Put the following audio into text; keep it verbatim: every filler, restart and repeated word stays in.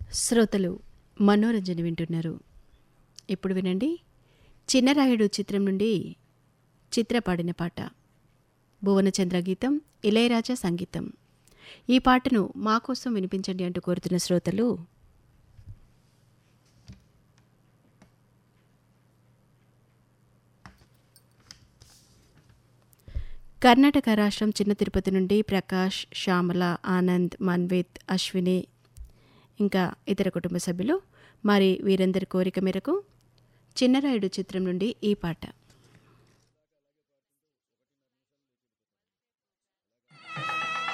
శ్రోతలు మనోరంజన వింటున్నారు. ఇప్పుడు వినండి, చిన్నరాయుడు చిత్రం నుండి చిత్ర పాడిన పాట. భువనచంద్ర గీతం, ఇళయరాజా సంగీతం. ఈ పాటను మా కోసం వినిపించండి అంటూ కోరుతున్న శ్రోతలు కర్ణాటక రాష్ట్రం చిన్న తిరుపతి నుండి ప్రకాష్, శ్యామల, ఆనంద్, మన్విత్, అశ్విని ఇంకా ఇతర కుటుంబ సభ్యులు. మరి వీరందరి కోరిక మేరకు చిన్నరాయుడు చిత్రం నుండి ఈ పాట.